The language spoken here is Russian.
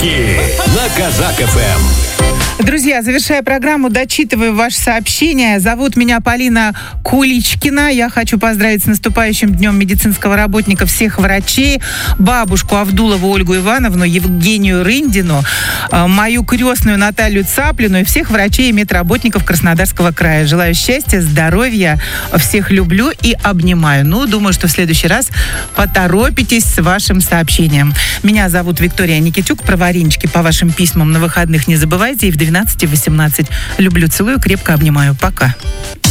Фрики на Казак ФМ. Друзья, завершая программу, дочитываю ваше сообщение. Зовут меня Полина Куличкина. Я хочу поздравить с наступающим Днем медицинского работника всех врачей, бабушку Авдулову Ольгу Ивановну, Евгению Рындину, мою крестную Наталью Цаплину и всех врачей и медработников Краснодарского края. Желаю счастья, здоровья, всех люблю и обнимаю. Думаю, что в следующий раз поторопитесь с вашим сообщением. Меня зовут Виктория Никитюк. Про варенички по вашим письмам на выходных не забывайте. И в 12-18. Люблю, целую, крепко обнимаю. Пока.